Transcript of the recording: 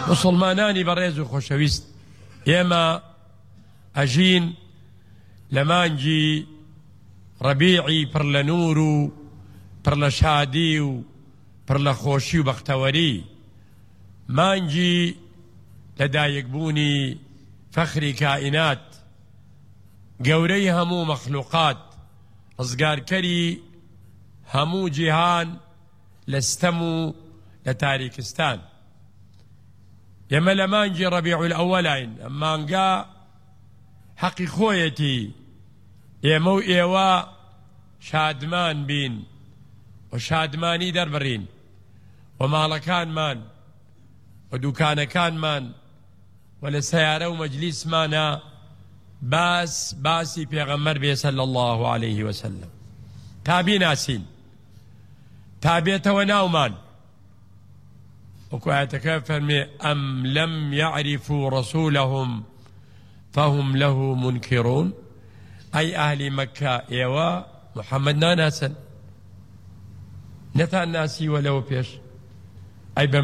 مسلمانانی بەڕێز و خۆشەویست، ئێمە ئەژین لە مانگی ڕەبیعی پڕ لە نور و پڕ لە شادی و پڕ لە خۆشی و بەختەوەری، مانگی لەدایکبوونی فەخری کائینات، گەورەی هەموو مەخلوقات، ڕزگارکەری هەموو جیهان لە ستەم و لە تاریکستان. ئێمە لە مانگی ڕەبیع الئەوەلاین، ئەم مانگا حەقی خۆیەتی ئێمە و ئێوە شادمان بین و شادمانی دەربڕین و ماڵەکانمان و دوکانەکانمان و لە سەیارە و مەجلیسمانە باسی پێغەمبەر بێ صلی الله عليه وسلم، تا بیناسین، تا بێتەوە ناومان. وەکو ئایەتەکە فەرمێ ئەم لەم یعرفوا رەسوولەهم فهم له منکرون، ئەی ئاهلی مەککە ئێوە محەممەد ناناسن، نەتان ناسیوە لەوە پێش، ئەی